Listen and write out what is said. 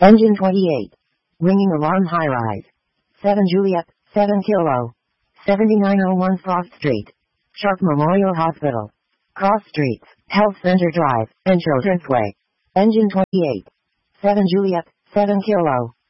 Engine 28. Ringing alarm high-rise. 7 Juliet, 7 Kilo. 7901 Frost Street. Sharp Memorial Hospital. Cross Streets, Health Center Drive, and Children's Way. Engine 28. 7 Juliet, 7 Kilo.